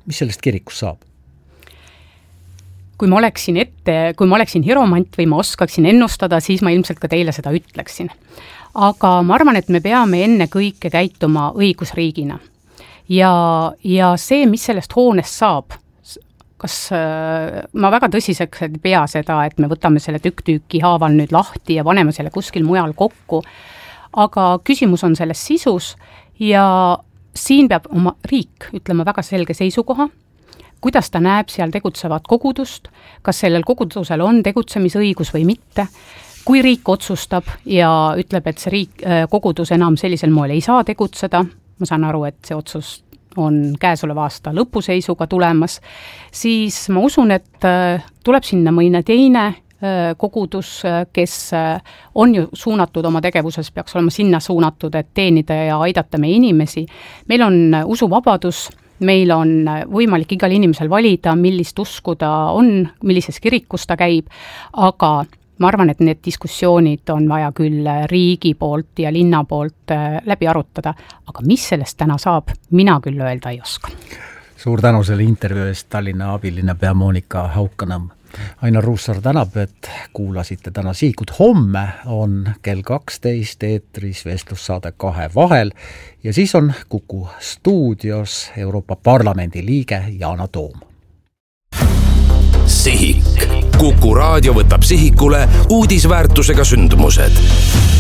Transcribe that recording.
mis sellest kirikust saab? Kui ma oleksin hiromant või ma oskaksin ennustada, siis ma ilmselt ka teile seda ütleksin. Aga ma arvan, et me peame enne kõike käituma õigusriigina. Ja see, mis sellest hoonest saab, kas ma väga tõsiseks ei pea seda, et me võtame selle tükk-tüüki haaval nüüd lahti ja paneme selle kuskil mujal kokku, aga küsimus on selles sisus ja siin peab oma riik ütlema väga selge seisukoha, kuidas ta näeb seal tegutsevat kogudust, kas sellel kogudusel on tegutsemisõigus või mitte. Kui riik otsustab ja ütleb, et see kogudus enam sellisel moel ei saa tegutseda, ma saan aru, et see otsus on käesoleva aasta lõpuseisuga tulemas, siis ma usun, et tuleb sinna mõne teine kogudus, kes on ju suunatud oma tegevuses, peaks olema sinna suunatud, et teenida ja aidata meie inimesi. Meil on usuvabadus, meil on võimalik igal inimesel valida, millist usku ta on, millises kirikus ta käib, aga ma arvan, et need diskussioonid on vaja küll riigi poolt ja linna poolt läbi arutada, aga mis sellest täna saab, mina küll öelda ei oska. Suur tänu selle intervjuu eest, Tallinna abilinnapea Monika Haukanõmm. Ainar Ruussaar tänab, et kuulasite täna Sihikut. Homme on kell 12 eetris vestlussaade Kahe vahel ja siis on Kuku stuudios Euroopa Parlamendi liige Yana Toom. Sihik. Kuku raadio võtab sihikule uudisväärtusega sündmused.